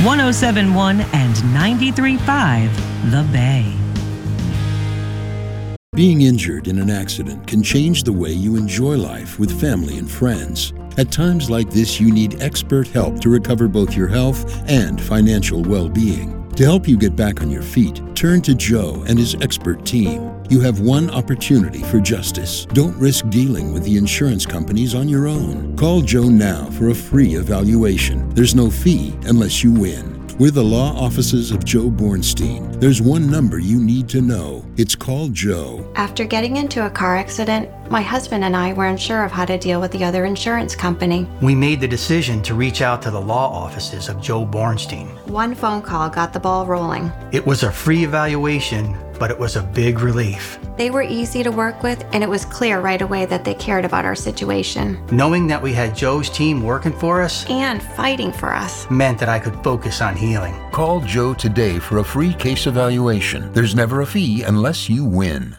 1071 and 93.5 The Bay. Being injured in an accident can change the way you enjoy life with family and friends. At times like this, you need expert help to recover both your health and financial well-being. To help you get back on your feet, turn to Joe and his expert team. You have one opportunity for justice. Don't risk dealing with the insurance companies on your own. Call Joe now for a free evaluation. There's no fee unless you win. We're the law offices of Joe Bornstein. There's one number you need to know. It's called Joe. After getting into a car accident, my husband and I were unsure of how to deal with the other insurance company. We made the decision to reach out to the law offices of Joe Bornstein. One phone call got the ball rolling. It was a free evaluation, but it was a big relief. They were easy to work with, and it was clear right away that they cared about our situation. Knowing that we had Joe's team working for us and fighting for us meant that I could focus on healing. Call Joe today for a free case evaluation. There's never a fee unless you win.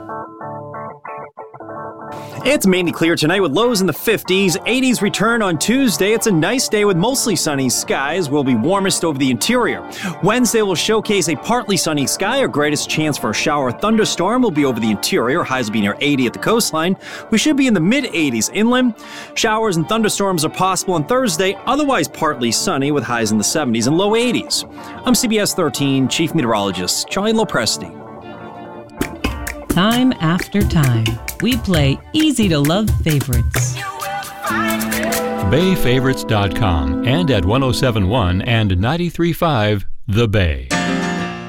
It's mainly clear tonight with lows in the 50s. 80s return on Tuesday. It's a nice day with mostly sunny skies. Will be warmest over the interior. Wednesday will showcase a partly sunny sky. Our greatest chance for a shower or thunderstorm will be over the interior. Highs will be near 80 at the coastline. We should be in the mid-80s inland. Showers and thunderstorms are possible on Thursday. Otherwise partly sunny with highs in the 70s and low 80s. I'm CBS 13 Chief Meteorologist Charlie Lopresti. Time after time, we play easy-to-love favorites. BayFavorites.com and at 1071 and 93.5 The Bay.